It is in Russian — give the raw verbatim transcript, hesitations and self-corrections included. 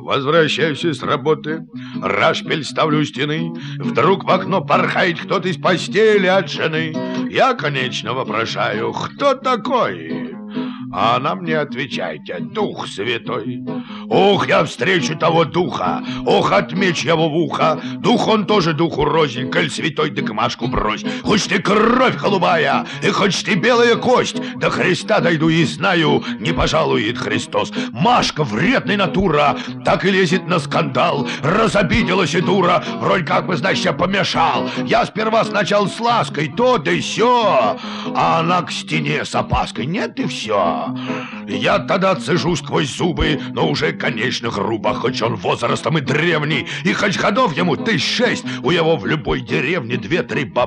Возвращаюсь с работы, рашпиль ставлю у стены. Вдруг в окно порхает кто-то из постели от жены. Я, конечно, вопрошаю: кто такой? А она мне отвечайте: Дух Святой. Ох, я встречу того духа, ох, отмечь его в ухо. Дух он тоже духу рознь, коль святой, так Машку брось. Хоть ты кровь голубая, и хоть ты белая кость, до Христа дойду и знаю, не пожалует Христос. Машка вредная натура, так и лезет на скандал. Разобиделась и дура, вроде как бы, значит, я помешал. Я сперва сначала с лаской, то да сё, а она к стене с опаской. Нет, и все. Я тогда цежу сквозь зубы, но уже, конечно, грубо, хоть он возрастом и древний, и хоть ходов ему тысяч шесть, у его в любой деревне две-три бабы.